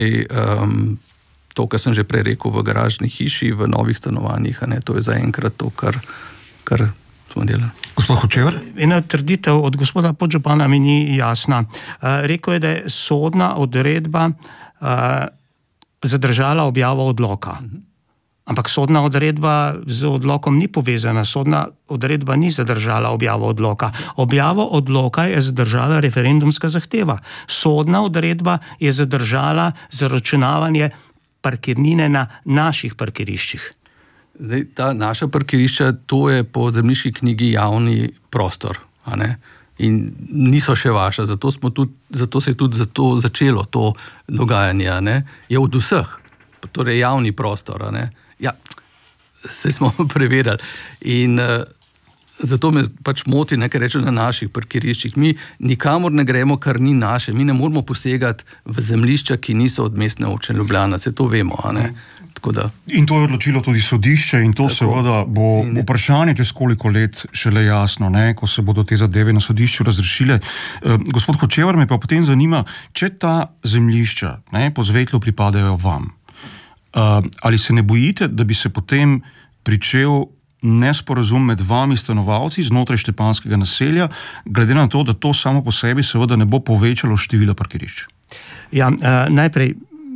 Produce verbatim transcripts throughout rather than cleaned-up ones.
Um, to, kar sem že prej rekel, v garažni hiši, v novih stanovanjih, a ne, to je zaenkrat to, kar, kar smo delali. Gospod Hočevar? Ena trditev od gospoda podžupana mi ni jasna. Uh, rekel je, da je sodna odredba uh, zadržala objavo odloka. Uh-huh. Ampak sodna odredba z odlokom ni povezana. Sodna odredba ni zadržala objavo odloka. Objavo odloka je zadržala referendumska zahteva. Sodna odredba je zadržala zaračunavanje parkirnine na naših parkiriščih. Zdaj, ta naša parkirišča, to je po zemljiški knjigi javni prostor, a ne? In niso še vaša, zato, smo tudi, zato se je tudi zato začelo to dogajanje, a ne? Je od vseh, torej javni prostor, a ne? Ja, se smo preverjali. In uh, zato me pač moti nekaj reči na naših parkiriščih. Mi nikamor ne gremo, kar ni naše. Mi ne moramo posegati v zemljišča, ki niso od Mestne občine Ljubljana. Se to vemo, a ne? Tako da. In to je odločilo tudi sodišče in to tako, seveda bo vprašanje čez koliko let šele jasno, ne, ko se bodo te zadeve na sodišču razrešile. Uh, gospod Hočevar, me pa potem zanima, če ta zemljišča, ne, po Zvetlu pripadajo vam. Uh, ali se ne bojite, da bi se potem pričel nesporazum med vami stanovalci znotraj Štepanjskega naselja, glede na to, da to samo po sebi seveda ne bo povečalo število parkirišč? Ja, uh, najprej,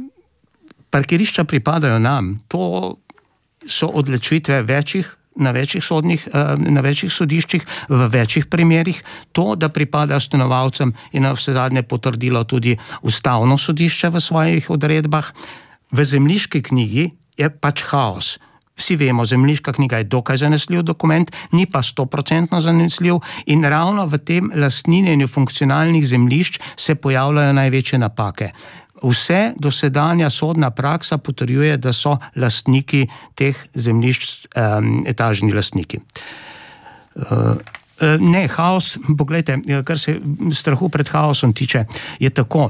parkirišča pripadajo nam. To so odločitve večjih, na večjih sodnih, uh, na večjih sodiščih, v večjih primerih. To, da pripadajo stanovalcem, je na vsezadnje potrdilo tudi Ustavno sodišče v svojih odredbah. V zemljiški knjigi je pač haos. Vsi vemo, zemljiška knjiga je dokaj zanesljiv dokument, ni pa stoprocentno zanesljiv in ravno v tem lastninjenju funkcionalnih zemljišč se pojavljajo največje napake. Vse dosedanja sodna praksa potrjuje, da so lastniki teh zemljišč um, etažni lastniki. Uh, ne, haos, poglejte, kar se strahu pred haosom tiče, je tako.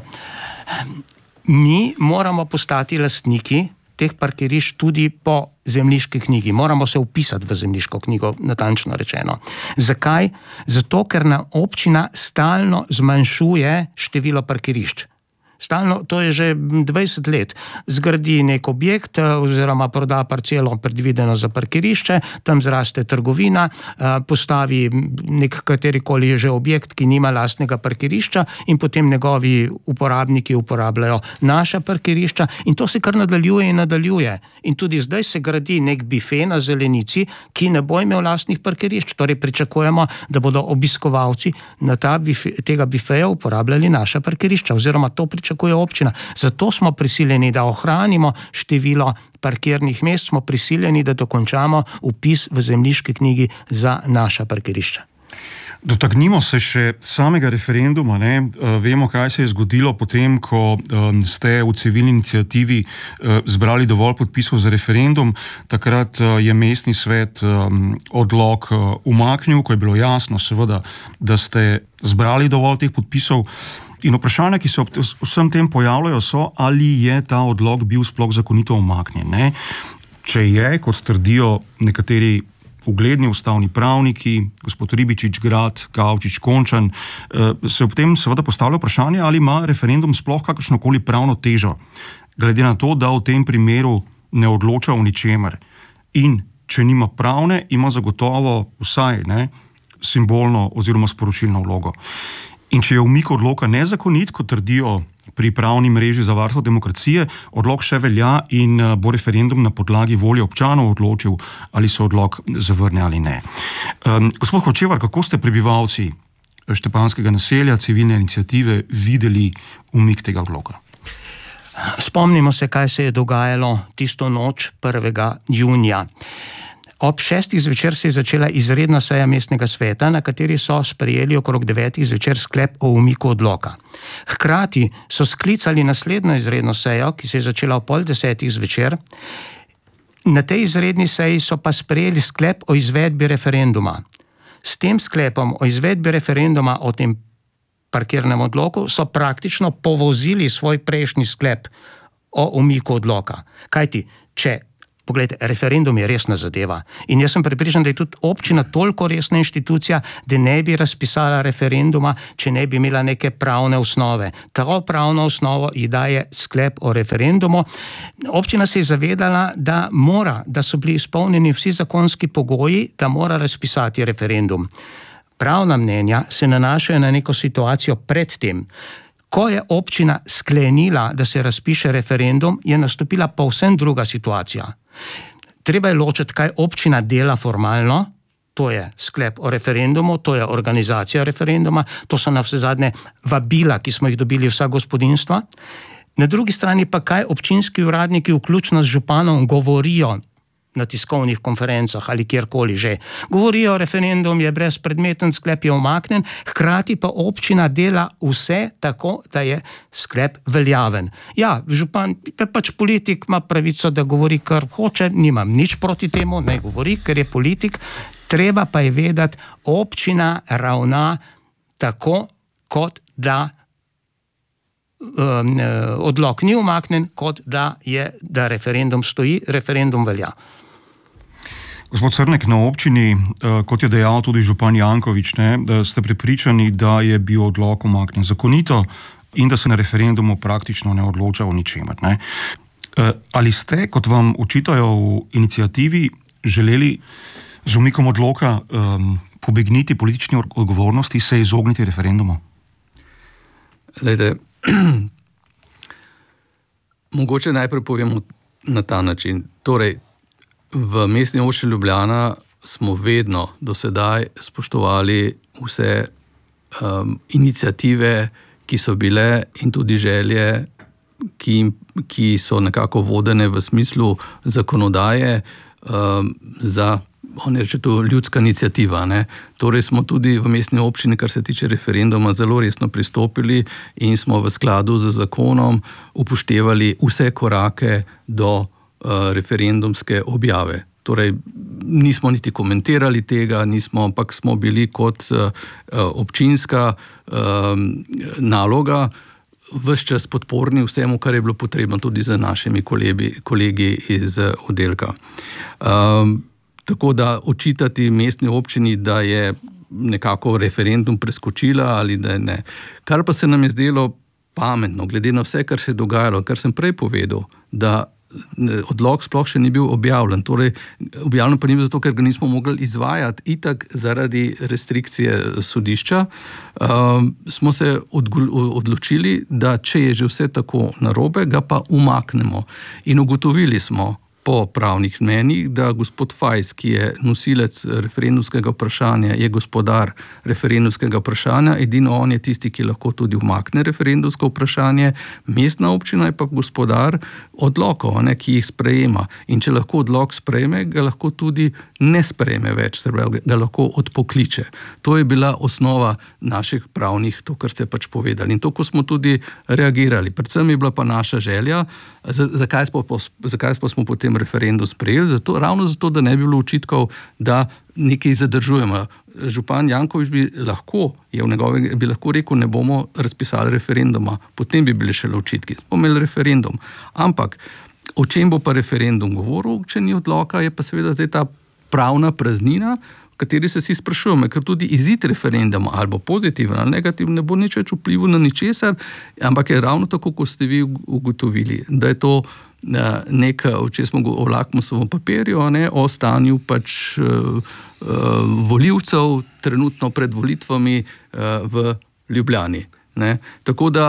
Mi moramo postati lastniki teh parkirišč tudi po zemljiški knjigi. Moramo se vpisati v zemljiško knjigo, natančno rečeno. Zakaj? Zato, ker nam občina stalno zmanjšuje število parkirišč. Stalno, to je že dvajset let. Zgradi nek objekt oziroma proda parcelo predvideno za parkirišče, tam zraste trgovina, postavi nek katerikoli že objekt, ki nima lastnega parkirišča in potem njegovi uporabniki uporabljajo naša parkirišča in to se kar nadaljuje in nadaljuje. In tudi zdaj se gradi nek bife na zelenici, ki ne bo imel lastnih parkirišč, torej pričakujemo, da bodo obiskovalci na ta bife, tega bifeja uporabljali naša parkirišča oziroma to pričakujemo. Pričakuje občina. Zato smo prisiljeni, da ohranimo število parkirnih mest, smo prisiljeni, da dokončamo vpis v zemljiški knjigi za naša parkirišča. Dotaknimo se še samega referenduma. Ne? Vemo, kaj se je zgodilo potem, ko ste v civilni iniciativi zbrali dovolj podpisov za referendum. Takrat je mestni svet odlok umaknil, ko je bilo jasno, seveda, da ste zbrali dovolj teh podpisov. In vprašanja, ki se ob vsem tem pojavljajo, so, ali je ta odlok bil sploh zakonito umaknjen. Ne? Če je, kot trdijo nekateri ugledni ustavni pravniki, gospod Ribičič, Grad, Kavčič, Končan, se ob tem seveda postavlja vprašanje, ali ima referendum sploh kakršnokoli pravno težo, glede na to, da v tem primeru ne odloča o ničemer. In če nima pravne, ima zagotovo vsaj ne, simbolno oziroma sporočilno vlogo. In če je umik odloka nezakonit, kot trdijo pri pravni mreži za varstvo demokracije, odlok še velja in bo referendum na podlagi volje občanov odločil, ali se odlok zavrne ali ne. Um, gospod Hočevar, kako ste prebivalci Štepanjskega naselja, civilne iniciative videli umik tega odloka? Spomnimo se, kaj se je dogajalo tisto noč prvega junija. Ob šestih zvečer se je začela izredna seja mestnega sveta, na kateri so sprejeli okrog devetih zvečer sklep o umiku odloka. Hkrati so sklicali naslednjo izredno sejo, ki se je začela ob pol desetih zvečer. Na tej izredni seji so pa sprejeli sklep o izvedbi referenduma. S tem sklepom o izvedbi referenduma o tem parkirnem odloku so praktično povozili svoj prejšnji sklep o umiku odloka. Kajti, če Poglejte, referendum je resna zadeva in jaz sem prepričan, da je tudi občina toliko resna inštitucija, da ne bi razpisala referenduma, če ne bi imela neke pravne osnove. Ta pravna osnova ji daje sklep o referendumu. Občina se je zavedala, da mora, da so bili izpolnjeni vsi zakonski pogoji, da mora razpisati referendum. Pravna mnenja se nanašajo na neko situacijo pred tem. Ko je občina sklenila, da se razpiše referendum, je nastopila povsem druga situacija. Treba je ločiti, kaj občina dela formalno, to je sklep o referendumu, to je organizacija referenduma, to so navsezadnje vabila, ki smo jih dobili vsa gospodinjstva. Na drugi strani pa kaj občinski uradniki, vključno z županom, govorijo na tiskovnih konferencah ali kjerkoli že. Govorijo, referendum je brezpredmeten, sklep je umaknen, hkrati pa občina dela vse tako, da je sklep veljaven. Ja, župan je pač politik, ima pravico, da govori, kar hoče, nimam nič proti temu, ne govori, ker je politik. Treba pa je vedeti, občina ravna tako, kot da um, odlok ni umaknen, kot da je, da referendum stoji, referendum velja. Gospod Crnek, na občini, kot je dejal tudi župan Janković, ne, da ste prepričani, da je bil odlok umaknjen zakonito in da se na referendumu praktično ne odloča o ničemer. Ne. Ali ste, kot vam očitajo v iniciativi, želeli z umikom odloka um, pobegniti politični odgovornosti, se izogniti referendumu? Lejte, mogoče najprej povemo na ta način. Torej, v Mestni občini Ljubljana smo vedno do sedaj spoštovali vse um, iniciative, ki so bile in tudi želje, ki, ki so nekako vodene v smislu zakonodaje um, za, on reče to, ljudska iniciativa. Ne? Torej smo tudi v Mestni občini, kar se tiče referenduma, zelo resno pristopili in smo v skladu z zakonom upoštevali vse korake do referendumske objave. Torej, nismo niti komentirali tega, nismo, ampak smo bili kot uh, občinska um, naloga ves čas podporni vsemu, kar je bilo potrebno, tudi za našimi kolegi, kolegi iz oddelka. Um, tako da očitati mestni občini, da je nekako referendum preskočila ali da ne. Kar pa se nam je zdelo pametno, glede na vse, kar se je dogajalo, kar sem prej povedal, da odlok sploh še ni bil objavljen. Torej, objavljen pa ni bil zato, ker ga nismo mogli izvajati itak zaradi restrikcije sodišča. Um, smo se odločili, da če je že vse tako narobe, ga pa umaknemo. In ugotovili smo po pravnih mnenjih, da gospod Fajs, ki je nosilec referendumskega vprašanja, je gospodar referendumskega vprašanja, edino on je tisti, ki lahko tudi umakne referendumsko vprašanje, mestna občina je pa gospodar odlokov, ne, ki jih sprejema. In če lahko odlok sprejme, ga lahko tudi ne sprejme več, se pravi, ga lahko odpokliče. To je bila osnova naših pravnih, to, kar ste pač povedali. In to, ko smo tudi reagirali. Predvsem je bila pa naša želja, zakaj smo, zakaj smo potem referendum sprejeli, zato, ravno zato, da ne bi bilo očitkov, da nekaj zadržujemo. Župan Janković bi lahko, je v njegovem, bi lahko rekel, ne bomo razpisali referenduma, potem bi bili šele očitki. Smo imeli referendum. Ampak, o čem bo pa referendum govoril, če ni odloka, je pa seveda zdaj ta pravna praznina, v kateri se vsi sprašujemo, ker tudi izid referenduma, ali bo pozitiven ali negativen, ne bo nič več vplivu na ničesar, ampak je ravno tako, kot ste vi ugotovili, da je to nek, če smo o lakmusovem papirju, ne, o stanju pač uh, uh, volivcev trenutno pred volitvami uh, v Ljubljani. Ne. Tako da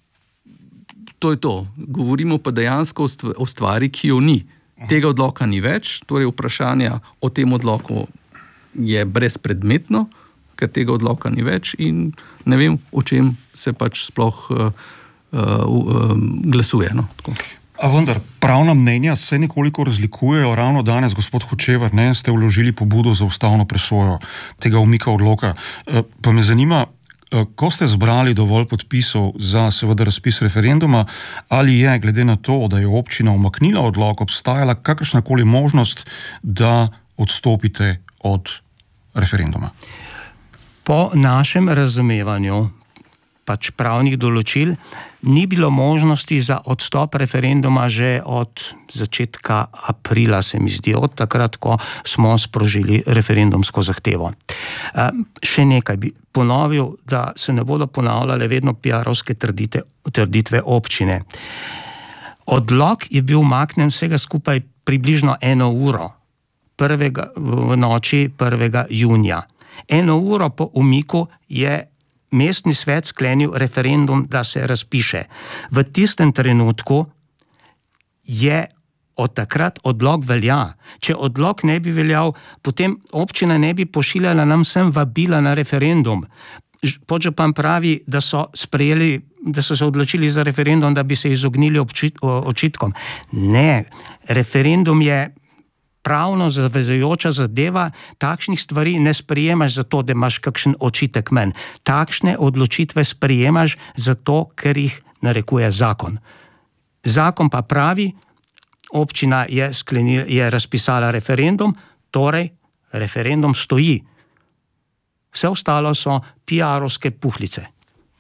to je to. Govorimo pa dejansko o stvari, ki jo ni. Tega odloka ni več, torej vprašanja o tem odloku je brezpredmetno, ker tega odloka ni več in ne vem, o čem se pač sploh uh, uh, glasuje. No, tako. A vendar, pravna mnenja se nekoliko razlikujejo. Ravno danes, gospod Hočevar, ne, ste vložili pobudo za ustavno presojo tega umika odloka. Pa me zanima, ko ste zbrali dovolj podpisov za seveda razpis referenduma, ali je, glede na to, da je občina umaknila odlok, obstajala kakršnakoli možnost, da odstopite od referenduma? Po našem razumevanju pač pravnih določil, ni bilo možnosti za odstop referenduma že od začetka aprila, se mi zdi, od takrat, ko smo sprožili referendumsko zahtevo. Še nekaj bi ponovil, da se ne bodo ponavljale vedno piarovske trditve občine. Odlok je bil umaknjen vsega skupaj približno eno uro prvega, v noči prvega junija. Eno uro po umiku je mestni svet sklenil referendum, da se razpiše. V tistem trenutku je od takrat odlok velja. Če odlok ne bi veljal, potem občina ne bi pošiljala nam sem vabila na referendum. Podžupan pravi, da so sprejeli, da so se odločili za referendum, da bi se izognili očitkom. Ne, referendum je pravno zavezujoča zadeva, takšnih stvari ne sprejemaš zato, da imaš kakšen očitek menj. Takšne odločitve sprejemaš zato, ker jih narekuje zakon. Zakon pa pravi, občina je, sklenila, je razpisala referendum, torej referendum stoji. Vse ostalo so piarovske puhlice.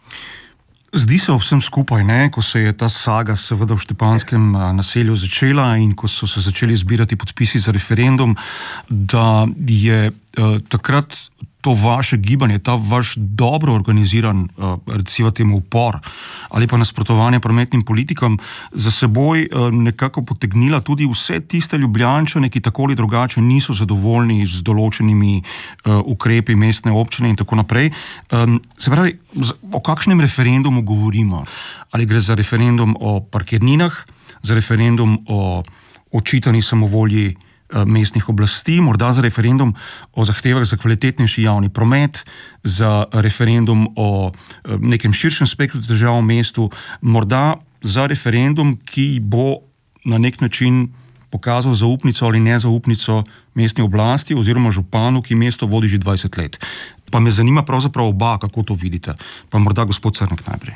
Zdi se vsem skupaj, ne, ko se je ta saga seveda v Štepanjskem naselju začela in ko so se začeli zbirati podpisi za referendum, da je eh, takrat to vaše gibanje, ta vaš dobro organiziran, eh, recimo temu upor ali pa nasprotovanje prometnim politikam za seboj eh, nekako potegnila tudi vse tiste Ljubljančane, ki tako ali drugače niso zadovoljni z določenimi eh, ukrepi mestne občine in tako naprej. Eh, se pravi, o kakšnem referendumu govorimo? Ali gre za referendum o parkirninah, za referendum o očitani samovolji mestnih oblasti, morda za referendum o zahtevah za kvalitetnejši javni promet, za referendum o nekem širšem spektru težav v mestu, morda za referendum, ki bo na nek način pokazal zaupnico ali nezaupnico mestni oblasti oziroma županu, ki mesto vodi že dvajset let. Pa me zanima pravzaprav oba, kako to vidite. Pa morda gospod Crnek najprej.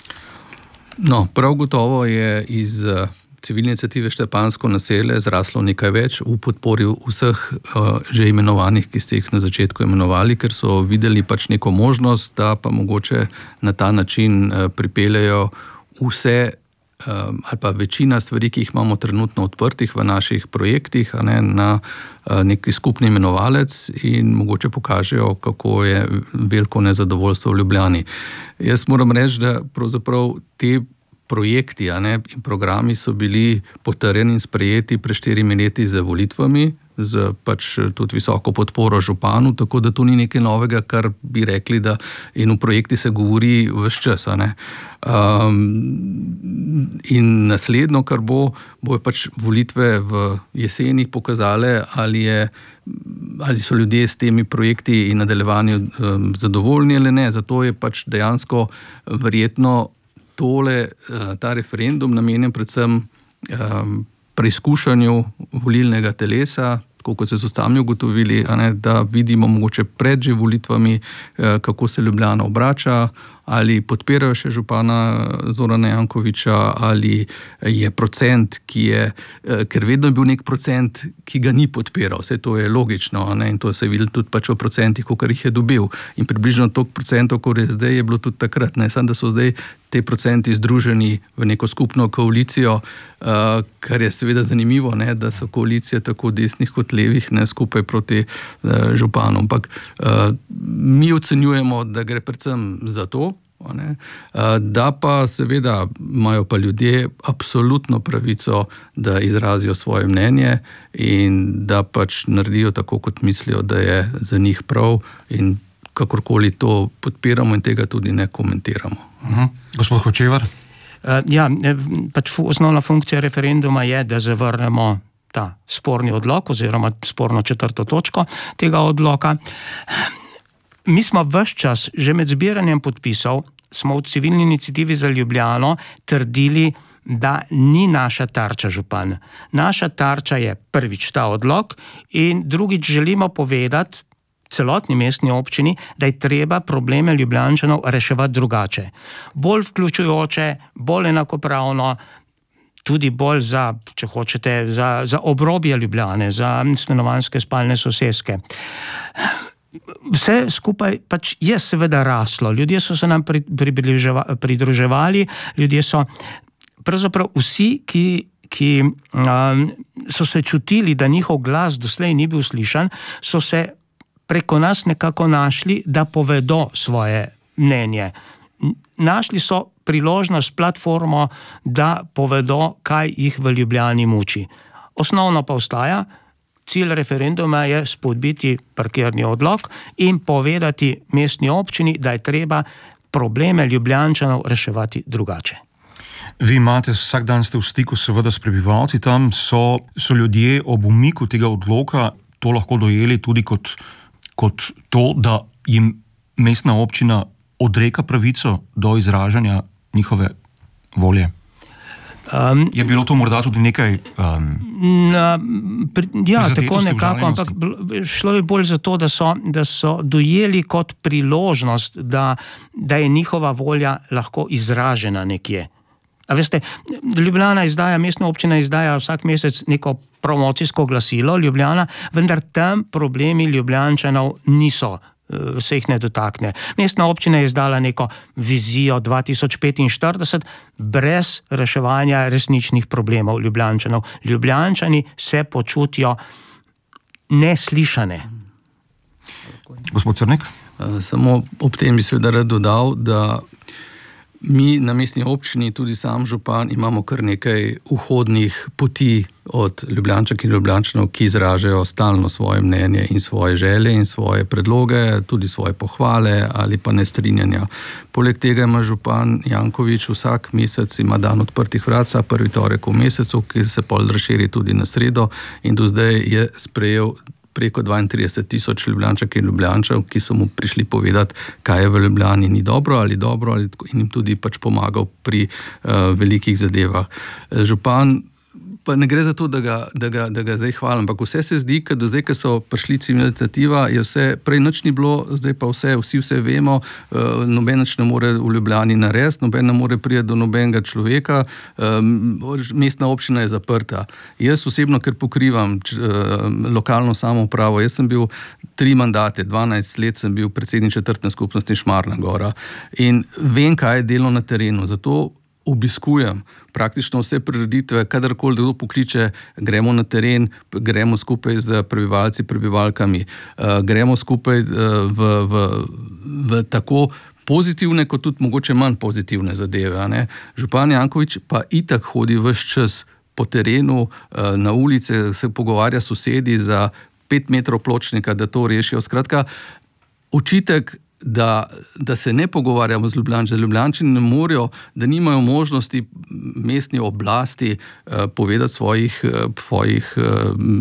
No, prav gotovo je iz civilne iniciative Štepanjsko naselje zraslo nekaj več v podpori vseh uh, že imenovanih, ki ste jih na začetku imenovali, ker so videli pač neko možnost, da pa mogoče na ta način uh, pripeljejo vse um, ali pa večina stvari, ki jih imamo trenutno odprtih v naših projektih, a ne, na uh, neki skupni imenovalec in mogoče pokažejo, kako je veliko nezadovoljstvo v Ljubljani. Jaz moram reči, da pravzaprav te projekti, a ne, in programi so bili potrjeni in sprejeti pred štirimi leti za volitvami, z pač tudi visoko podporo županu, tako da to ni nekaj novega, kar bi rekli, da in v projekti se govori ves čas, a ne. Um, in naslednjo, kar bo, bo pač volitve v jesenih pokazale, ali je ali so ljudje s temi projekti in nadaljevanju um, zadovoljni ali ne. Zato je pač dejansko verjetno tole, ta referendum namenjen predvsem um, preizkušanju volilnega telesa, tako kot se so sami ugotovili, a ne, da vidimo mogoče pred že volitvami, eh, kako se Ljubljana obrača, ali podpirajo še župana Zorana Jankovića, ali je procent, ki je, eh, ker vedno je bil nek procent, ki ga ni podpiral. Vse to je logično, a ne, in to se je videlo tudi pač v procentih, kolikor jih je dobil. In približno toliko procentov, kot je zdaj, je bilo tudi takrat. Ne, samo da so zdaj te procenti združeni v neko skupno koalicijo, uh, kar je seveda zanimivo, ne, da so koalicije tako desnih kot levih, ne, skupaj proti uh, županu. Ampak uh, mi ocenjujemo, da gre predvsem za to, ne, uh, da pa seveda imajo pa ljudje absolutno pravico, da izrazijo svoje mnenje in da pač naredijo tako, kot mislijo, da je za njih prav, in kakorkoli to podpiramo in tega tudi ne komentiramo. Uh-huh. Gospod Hočevar? Uh, ja, pač osnovna funkcija referenduma je, da zavrnemo ta sporni odlok oziroma sporno četrto točko tega odloka. Mi smo ves čas, že med zbiranjem podpisov, smo v civilni iniciativi za Ljubljano trdili, da ni naša tarča župan. Naša tarča je prvič ta odlok in drugič želimo povedati celotni mestni občini, da je treba probleme Ljubljančanov reševati drugače. Bolj vključujoče, bolj enakopravno, tudi bolj za, če hočete, za, za obrobje Ljubljane, za stanovanjske spalne soseske. vse skupaj pač je seveda raslo. Ljudje so se nam pridruževali, ljudje so pravzaprav vsi, ki, ki um, so se čutili, da njihov glas doslej ni bil slišan, so se preko nas nekako našli, da povedo svoje mnenje. Našli so priložnost, platformo, da povedo, kaj jih v Ljubljani muči. Osnovno pa ostaja, cilj referenduma je spodbiti parkirni odlok in povedati mestni občini, da je treba probleme Ljubljančanov reševati drugače. Vi imate, vsak dan ste v stiku seveda s prebivalci, tam so, so ljudje ob umiku tega odloka to lahko dojeli tudi kot, kot to, da jim mestna občina odreka pravico do izražanja njihove volje. Um, je bilo to morda tudi nekaj um, na, pri, ja, tako nekako, ampak šlo je bolj za to, da so, da so dojeli kot priložnost, da, da je njihova volja lahko izražena nekje. A veste, Ljubljana izdaja, mestna občina izdaja vsak mesec neko promocijsko glasilo Ljubljana, vendar tam problemi Ljubljančanov niso, se jih ne dotakne. Mestna občina je izdala neko vizijo dva tisoč petinštirideset brez reševanja resničnih problemov Ljubljančanov. Ljubljančani se počutijo neslišane. Gospod Crnek? Samo ob tem bi seveda rad dodal, da mi na mestni občini, tudi sam župan, imamo kar nekaj vhodnih poti od Ljubljančank in Ljubljančanov, ki izražajo stalno svoje mnenje in svoje želje in svoje predloge, tudi svoje pohvale ali pa nestrinjanja. Poleg tega ima župan Janković vsak mesec ima dan odprtih vrat, prvi torek v mesecu, ki se pol razširi tudi na sredo, in do zdaj je sprejel preko dvaintrideset tisoč Ljubljančank in Ljubljančanov, ki so mu prišli povedati, kaj je v Ljubljani ni dobro ali dobro, ali in jim tudi pač pomagal pri uh, velikih zadevah. Župan, pa ne gre za to, da ga, da ga, da ga zdaj hvalim, ampak vse se zdi, da do zdaj, ko so prišli civilna iniciativa, je vse, prej nič ni bilo, zdaj pa vse, vsi vse vemo, uh, noben nič ne more v Ljubljani narediti, noben ne more priti do nobenega človeka, um, mestna občina je zaprta. Jaz osebno, ker pokrivam č, uh, lokalno samoupravo, jaz sem bil tri mandate, dvanajst let sem bil predsednik četrtne skupnosti Šmarna Gora in vem, kaj je delo na terenu, zato obiskujem praktično vse prireditve, kadarkoli kdo pokliče, gremo na teren, gremo skupaj z prebivalci, prebivalkami, uh, gremo skupaj uh, v, v, v tako pozitivne, kot tudi mogoče manj pozitivne zadeve. Ne? Župan Janković pa itak hodi ves čas po terenu, uh, na ulice, se pogovarja s sosedi za pet metrov pločnika, da to rešijo. Skratka, očitek, Da, da se ne pogovarjamo z Ljubljančani, da Ljubljančani ne morejo, da nimajo možnosti mestni oblasti eh, povedati svojih, eh, svojih eh,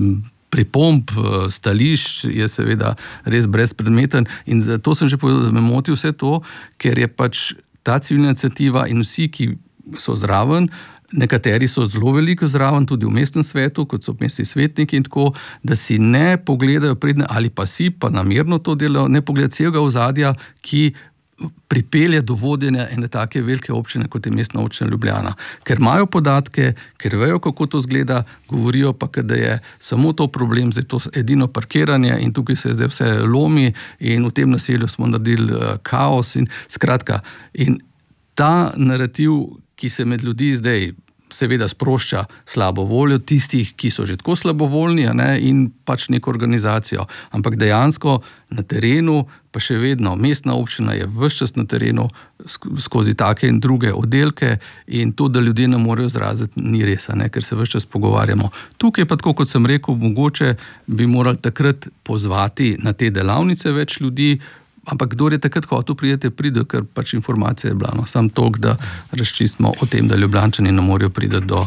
pripomb, eh, stališč, je seveda res brezpredmeten. In zato sem že povedal, da me moti vse to, ker je pač ta civilna iniciativa in vsi, ki so zraven, nekateri so zelo veliko zraven, tudi v mestnem svetu, kot so mestni svetniki in tako, da si ne pogledajo predne, ali pa si, pa namerno to delajo, ne pogledajo celega ozadja, ki pripelje do vodenja ene take velike občine, kot je mestna občina Ljubljana. Ker imajo podatke, ker vejo, kako to zgleda, govorijo pa, da je samo to problem, zdaj to edino parkiranje in tukaj se zdaj vse lomi in v tem naselju smo naredili uh, kaos in skratka. In ta narativ, ki se med ljudi zdaj seveda sprošča slabo voljo tistih, ki so že tako slabovoljni, ne, in pač neko organizacijo. Ampak dejansko na terenu, pa še vedno mestna občina je ves čas na terenu skozi take in druge oddelke in to, da ljudje ne morejo izraziti, ni res, ne, ker se ves čas pogovarjamo. Tukaj pa tako, kot sem rekel, mogoče bi morali takrat pozvati na te delavnice več ljudi, ampak kdo je takrat hotel pridete, pride, ker pač informacija je bila. No, sam toliko, da razčistimo o tem, da Ljubljančani ne morejo priti do,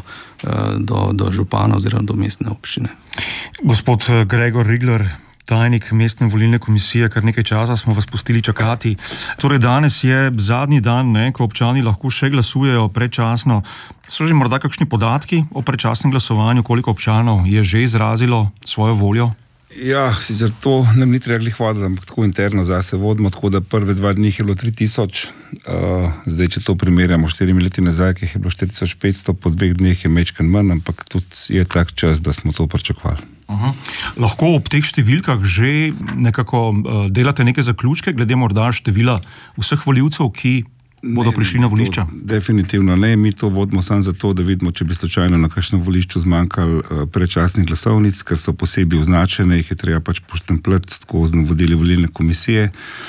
do, do župana oziroma do mestne občine. Gospod Gregor Rigler, tajnik mestne volilne komisije, kar nekaj časa smo vas pustili čakati. Torej danes je zadnji dan, ne, ko občani lahko še glasujejo predčasno. So že morda kakšni podatki o predčasnem glasovanju, koliko občanov je že izrazilo svojo voljo? Ja, sicer to nam ni treba glih voditi, ampak tako interno zase vodimo, tako da prve dva dni je bilo tri tisoč, uh, zdaj, če to primerjamo štirimi leti nazaj, ki je bilo štiri tisoč petsto, po dveh dneh je mečkan manj, ampak tudi je tak čas, da smo to pričakovali. Aha. Lahko ob teh številkah že nekako uh, delate neke zaključke, glede morda števila vseh volivcev, ki bodo ne, prišli na volišča? To, definitivno ne, mi to vodimo samo zato, da vidimo, če bi slučajno na kakšnem volišču zmanjkalo uh, predčasnih glasovnic, ker so posebej označene, jih je treba pač poštempljati tako z navodili volilne komisije.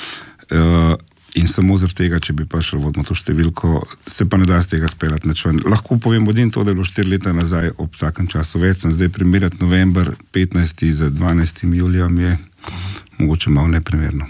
Uh, In samo zaradi tega, če bi pač vodimo to številko, se pa ne da z tega speljati nič ven. Lahko povem odin to, da je bilo štiri leta nazaj ob takem času več, sem zdaj primerjati november petnajsti z dvanajstim julijem je mogoče malo neprimerno.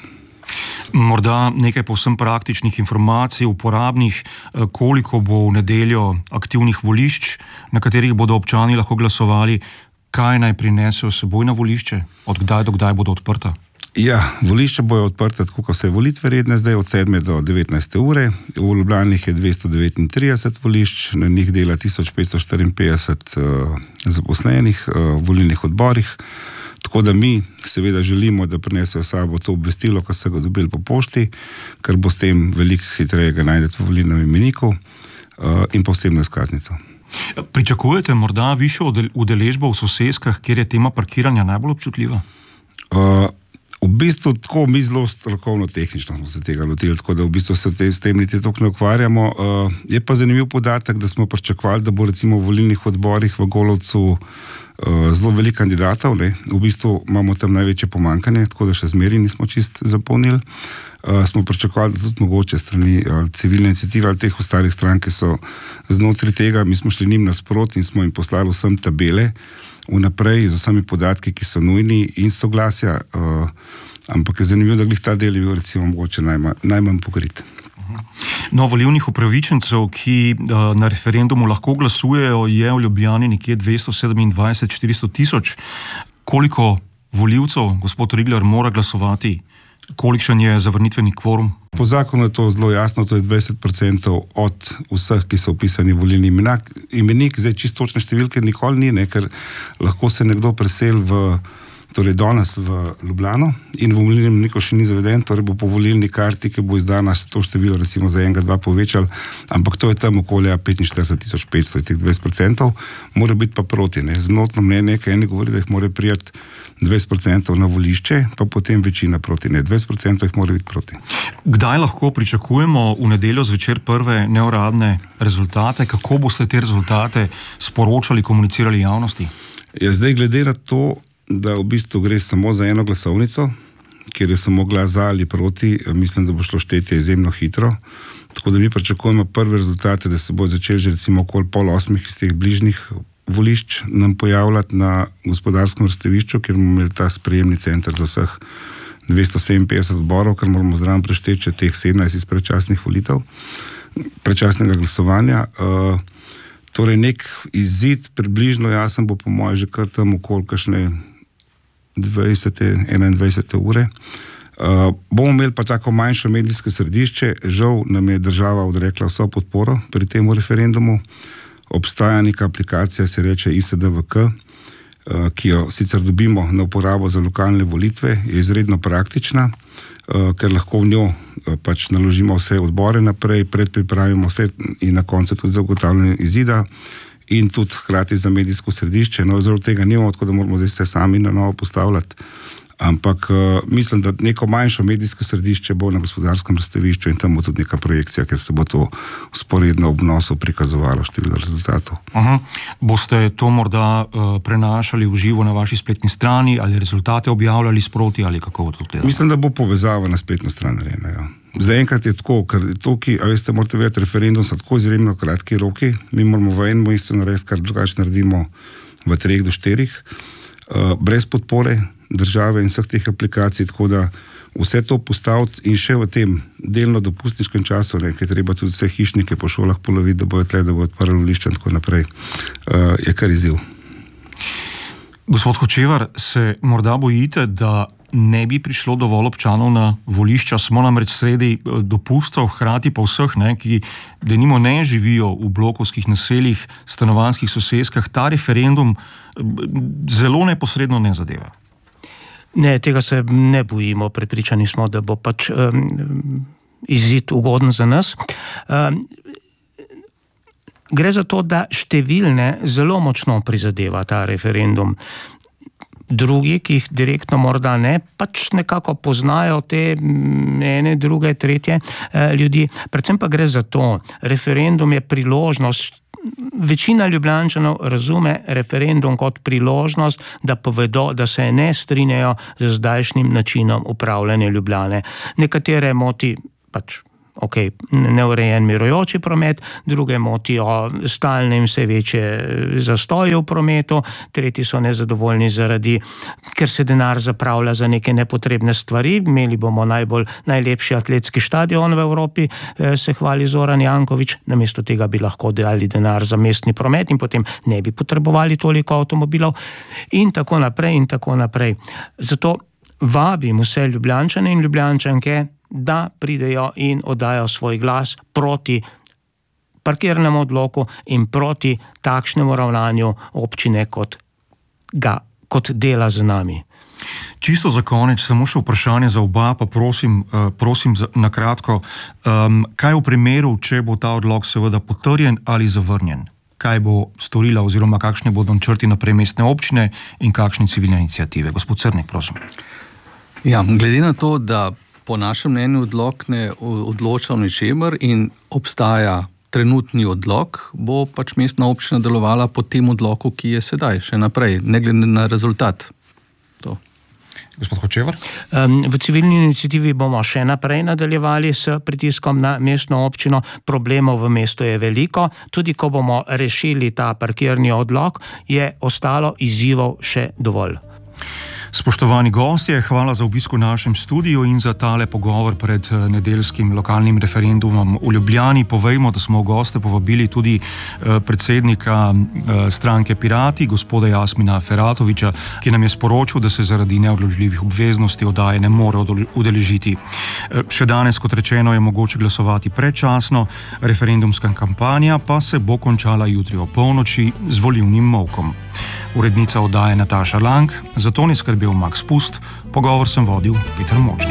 Morda nekaj povsem praktičnih informacij, uporabnih, koliko bo v nedeljo aktivnih volišč, na katerih bodo občani lahko glasovali, kaj naj prinesejo seboj na volišče, od kdaj do kdaj bodo odprta? Ja, volišča bojo odprte tako, kot vse volitve redne, zdaj od sedme do devetnajste ure. V Ljubljani je dvesto devetintrideset volišč, na njih dela tisoč petsto štiriinpetdeset uh, zaposlenih uh, v volilnih odborih. Tako da mi seveda želimo, da prinesejo sabo to obvestilo, ko so ga dobili po pošti, ker bo s tem veliko hitreje ga najdete v volilnem imeniku uh, in pa osebno izkaznico. Pričakujete morda višjo udeležbo v soseskah, kjer je tema parkiranja najbolj občutljiva? Uh, V bistvu tako mi zelo strokovno tehnično smo se tega lotili, tako da v bistvu se te, s tem niti toliko ne ukvarjamo. Uh, je pa zanimiv podatek, da smo pričakovali, da bo recimo v volilnih odborih v Golovcu uh, zelo veliko kandidatov, ne? V bistvu imamo tam največje pomankanje, tako da še zmeri nismo čist zapolnili. Uh, smo pričakovali, da tudi mogoče strani uh, civilne iniciative ali teh ostalih strank, ki so znotraj tega, mi smo šli njim nasproti in smo jim poslali vsem tabele vnaprej z vsemi podatki, ki so nujni in soglasja, uh, ampak je zanimivo, da glih ta del je bil recimo mogoče najmanj, najmanj pokrit. No, volilnih upravičencev, ki uh, na referendumu lahko glasujejo, je v Ljubljani nekje dvesto sedemindvajset do štiristo tisoč. Koliko volivcev, gospod Rigler, mora glasovati? Kolikšen je zavrnitveni kvorum? Po zakonu je to zelo jasno, to je dvajset procentov od vseh, ki so upisani v volilni imenik. Zdaj čisto točne številke nikoli ni, ne, ker lahko se nekdo preseli v, torej danes v Ljubljano in v volilnem imeniku še ni zaveden, torej bo po volilni karti, ki bo izdana, to število recimo za enega, dva povečali, ampak to je tam okolja petinštirideset tisoč petsto, teh dvajset procentov, mora biti pa proti, ne. Zmotno mnenje, kaj eni govori, da jih mora prijeti dvajset procentov na volišče, pa potem večina proti, ne, dvajset procentov jih mora biti proti. Kdaj lahko pričakujemo v nedeljo zvečer prve neuradne rezultate? Kako boste te rezultate sporočali, komunicirali javnosti? Ja, zdaj glede na to, da v bistvu gre samo za eno glasovnico, kjer je samo glas za ali proti, mislim, da bo šlo štetje izjemno hitro. Tako da mi pričakujemo prve rezultate, da se bo začel že recimo okoli pol osmih iz teh bližnjih volišč nam pojavljati na gospodarskem razstavišču, kjer bomo imeli ta sprejemni center za vseh dvesto sedeminpetdeset odborov, ker moramo zraven prešteči še teh sedemnajst iz predčasnih volitev, predčasnega glasovanja. Uh, torej nek izid približno jasen bo po moje že kar tam okoli kakšne dvajsete, enaindvajsete ure. Uh, bomo imeli pa tako manjšo medijsko središče, žal nam je država odrekla vso podporo pri tem referendumu. Obstaja neka aplikacija, se reče I S D V K, ki jo sicer dobimo na uporabo za lokalne volitve, je izredno praktična, ker lahko v njo pač naložimo vse odbore naprej, predpripravimo vse in na koncu tudi zagotavljanje izida in tudi hkrati za medijsko središče. No, zaradi tega nimamo, tako da moramo zdaj vse sami na novo postavljati. Ampak uh, mislim, da neko manjšo medijsko središče bo na gospodarskem razstavišču in tam bo tudi neka projekcija, ker se bo to sporedno obnosu prikazovalo število rezultatov. Aha. Boste to morda uh, prenašali v živo na vaši spletni strani ali rezultate objavljali sproti ali kako bo to gledalo? Mislim, da bo povezava na spletno stran narejena, ja. Zaenkrat je tako, ker tukaj, a veste, morate vedeti, referendum so tako izjemno kratki roki, mi moramo v enem mesecu narediti, kar drugače naredimo v treh do štirih, uh, brez podpore države in vseh teh aplikacij, tako da vse to postaviti in še v tem delno dopustniškem času, ne, ker treba tudi vse hišnike po šolah poloviti, da bojo tle, da bojo odprli volišča in tako naprej, uh, je kar izziv. Gospod Hočevar, se morda bojite, da ne bi prišlo dovolj občanov na volišča, smo namreč sredi dopustov, hkrati pa vseh, ne, ki denimo ne živijo v blokovskih naseljih, stanovanjskih soseskah, ta referendum zelo neposredno ne zadeva. Ne, tega se ne bojimo, prepričani smo, da bo pač um, izid ugoden za nas. Um, gre za to, da številne zelo močno prizadeva ta referendum. drugi, ki jih direktno morda ne, pač nekako poznajo te ene, druge, tretje eh, ljudi. Predvsem pa gre za to, referendum je priložnost. Večina Ljubljančanov razume referendum kot priložnost, da povedo, da se ne strinjajo z zdajšnjim načinom upravljanja Ljubljane. Nekatere moti pač ok, neurejen mirujoči promet, druge motijo stalne in vse večje zastoje v prometu, tretji so nezadovoljni zaradi, ker se denar zapravlja za neke nepotrebne stvari. Imeli bomo najbolj, najlepši atletski štadion v Evropi, se hvali Zoran Janković, namesto tega bi lahko dali denar za mestni promet in potem ne bi potrebovali toliko avtomobilov in tako naprej in tako naprej. Zato vabim vse Ljubljančane in Ljubljančanke, da pridejo in oddajo svoj glas proti parkirnemu odloku in proti takšnemu ravnanju občine, kot ga, kot dela z nami. Čisto za konec, samo še vprašanje za oba, pa prosim, uh, prosim za, na kratko, um, kaj v primeru, če bo ta odlok seveda potrjen ali zavrnjen? Kaj bo storila oziroma kakšne bodo načrti naprej mestne občine in kakšne civilne iniciative? Gospod Crnek, prosim. Ja, glede na to, da po našem mnenju odlok ne odloča o ničemer in obstaja trenutni odlok, bo pač mestna občina delovala po tem odloku, ki je sedaj, še naprej, ne glede na rezultat. To. Gospod Hočevar? Um, v civilni iniciativi bomo še naprej nadaljevali s pritiskom na mestno občino. Problemov v mestu je veliko. Tudi ko bomo rešili ta parkirni odlok, je ostalo izzivov še dovolj. Spoštovani gostje, hvala za obisk v našem studiu in za tale pogovor pred nedeljskim lokalnim referendumom v Ljubljani. Povejmo, da smo v goste povabili tudi predsednika stranke Pirati, gospoda Jasmina Feratovića, ki nam je sporočil, da se zaradi neodložljivih obveznosti oddaje ne more udeležiti. Še danes, kot rečeno, je mogoče glasovati predčasno, referendumska kampanja pa se bo končala jutri o polnoči z volilnim molkom. Urednica oddaje Nataša Lang, zato ni skrbel Max Pust, pogovor sem vodil Peter Močnik.